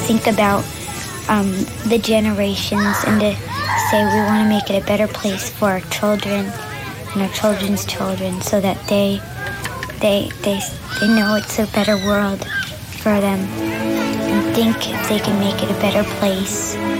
think about the generations and to say we want to make it a better place for our children and our children's children so that they know it's a better world for them and think if they can make it a better place.